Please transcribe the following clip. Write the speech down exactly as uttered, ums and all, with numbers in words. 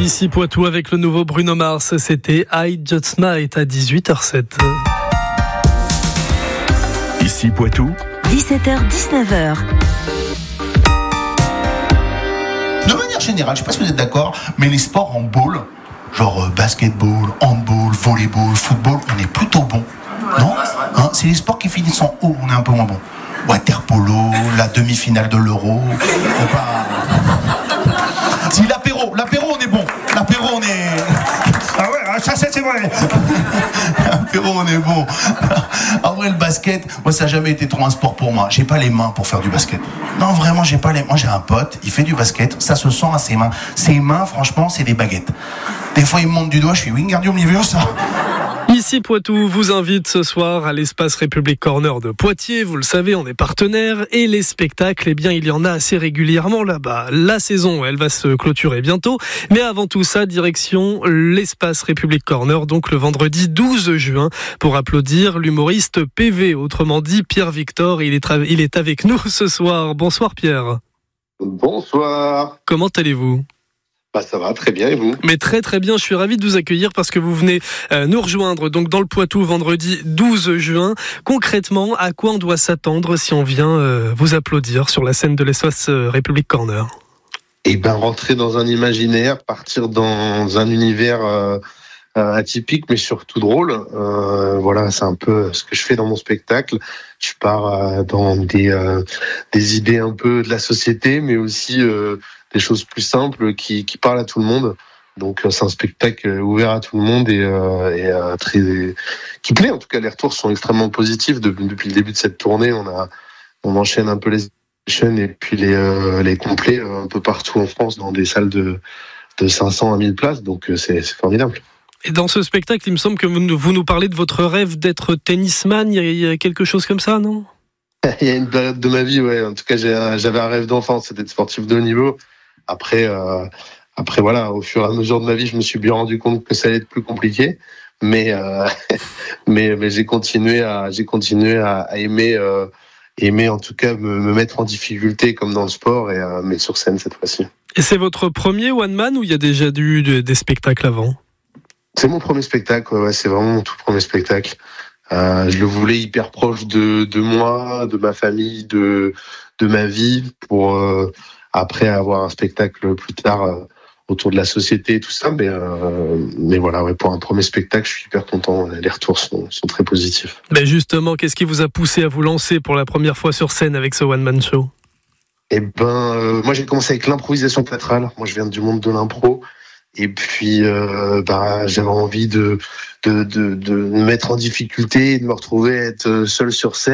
Ici Poitou avec le nouveau Bruno Mars, c'était I Just Might à dix-huit heures sept. Ici Poitou, dix-sept heures dix-neuf heures. De manière générale, je ne sais pas si vous êtes d'accord, mais les sports en ball, genre euh, basketball, handball, volleyball, football, on est plutôt bon. Non hein, c'est les sports qui finissent en haut, on est un peu moins bon. Waterpolo, la demi-finale de l'Euro. Pas... Si l'apéro, l'apéro on est bon. L'apéro on est... Ah ouais, ça c'est vrai. L'apéro on est bon. En vrai le basket, moi ça n'a jamais été trop un sport pour moi. J'ai pas les mains pour faire du basket. Non vraiment j'ai pas les mains. Moi j'ai un pote, il fait du basket, ça se sent à ses mains. Ses mains franchement c'est des baguettes. Des fois il me monte du doigt, je suis Wingardium Leviosa. Ici Poitou vous invite ce soir à l'espace République Corner de Poitiers. Vous le savez, on est partenaire et les spectacles, eh bien, il y en a assez régulièrement là-bas. La saison, elle va se clôturer bientôt. Mais avant tout ça, direction l'espace République Corner, donc le vendredi douze juin, pour applaudir l'humoriste P V, autrement dit Pierre Victor. Il est, tra- il est avec nous ce soir. Bonsoir Pierre. Bonsoir. Comment allez-vous ? Bah ça va très bien et vous ? Mais très très bien, je suis ravi de vous accueillir parce que vous venez euh, nous rejoindre donc dans le Poitou vendredi douze juin. Concrètement, à quoi on doit s'attendre si on vient euh, vous applaudir sur la scène de l'espace euh, République Corner ? Eh ben rentrer dans un imaginaire, partir dans un univers euh, euh, atypique mais surtout drôle. Euh, voilà, c'est un peu ce que je fais dans mon spectacle. Je pars euh, dans des euh, des idées un peu de la société, mais aussi euh, des choses plus simples qui, qui parlent à tout le monde. Donc c'est un spectacle ouvert à tout le monde et, euh, et euh, très qui plaît. En tout cas, les retours sont extrêmement positifs depuis, depuis le début de cette tournée. On a on enchaîne un peu les chaînes et puis les euh, les complets euh, un peu partout en France dans des salles de de cinq cents à mille places. Donc c'est, c'est formidable. Et dans ce spectacle, il me semble que vous nous, vous nous parlez de votre rêve d'être tennisman. Il y a, il y a quelque chose comme ça, non ? Il y a une période de ma vie, ouais. En tout cas, j'ai un, j'avais un rêve d'enfant, c'était d'être sportif de haut niveau. Après, euh, après voilà, au fur et à mesure de ma vie, je me suis bien rendu compte que ça allait être plus compliqué, mais euh, mais, mais j'ai continué à j'ai continué à, à aimer euh, aimer en tout cas me, me mettre en difficulté comme dans le sport et euh, mais sur scène cette fois-ci. Et c'est votre premier one man ou il y a déjà eu de, des spectacles avant ? C'est mon premier spectacle, ouais, c'est vraiment mon tout premier spectacle. Euh, je le voulais hyper proche de de moi, de ma famille, de de ma vie pour euh, après avoir un spectacle plus tard euh, autour de la société et tout ça, mais euh, mais voilà, ouais, pour un premier spectacle, je suis hyper content. Les retours sont sont très positifs. Ben justement, qu'est-ce qui vous a poussé à vous lancer pour la première fois sur scène avec ce one man show ? Eh ben, euh, moi j'ai commencé avec l'improvisation théâtrale. Moi, je viens du monde de l'impro. Et puis, euh, bah, j'avais envie de, de, de, de me mettre en difficulté, de me retrouver être seul sur scène.